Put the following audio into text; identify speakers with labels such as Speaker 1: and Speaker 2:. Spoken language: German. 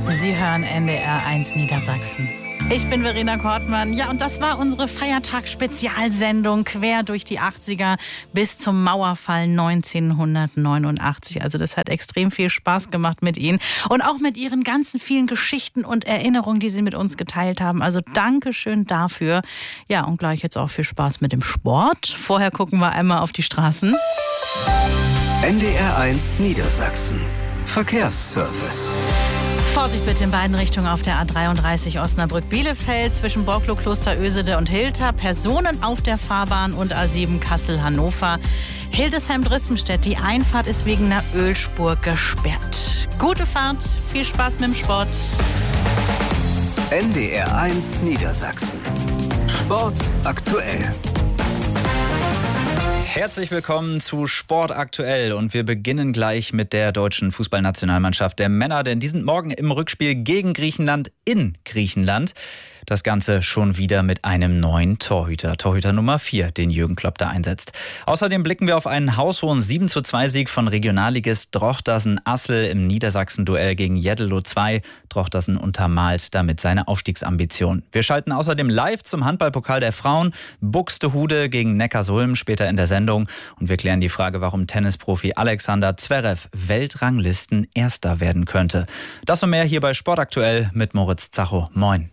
Speaker 1: Sie hören NDR 1 Niedersachsen. Ich bin Verena Kortmann. Ja, und das war unsere Feiertagsspezialsendung quer durch die 80er bis zum Mauerfall 1989. Also das hat extrem viel Spaß gemacht mit Ihnen und auch mit Ihren ganzen vielen Geschichten und Erinnerungen, die Sie mit uns geteilt haben. Also Dankeschön dafür. Ja, und gleich jetzt auch viel Spaß mit dem Sport. Vorher gucken wir einmal auf die Straßen.
Speaker 2: NDR 1 Niedersachsen. Verkehrsservice.
Speaker 1: Vorsicht bitte in beiden Richtungen auf der A33 Osnabrück-Bielefeld zwischen Borklow, Klosterösede und Hilter. Personen auf der Fahrbahn und A7 Kassel-Hannover. Hildesheim-Drispenstedt. Die Einfahrt ist wegen einer Ölspur gesperrt. Gute Fahrt, viel Spaß mit dem Sport.
Speaker 2: NDR 1 Niedersachsen. Sport aktuell.
Speaker 3: Herzlich willkommen zu Sport aktuell und wir beginnen gleich mit der deutschen Fußballnationalmannschaft der Männer, denn die sind morgen im Rückspiel gegen Griechenland in Griechenland. Das Ganze schon wieder mit einem neuen Torhüter. Torhüter Nummer 4, den Jürgen Klopp da einsetzt. Außerdem blicken wir auf einen haushohen 7:2-Sieg von Regionalligist Drochtersen-Assel im Niedersachsen-Duell gegen Jeddelo 2. Drochtersen untermalt damit seine Aufstiegsambition. Wir schalten außerdem live zum Handballpokal der Frauen. Buxtehude gegen Neckarsulm später in der Sendung. Und wir klären die Frage, warum Tennisprofi Alexander Zverev Weltranglisten Erster werden könnte. Das und mehr hier bei Sport aktuell mit Moritz Zacho. Moin.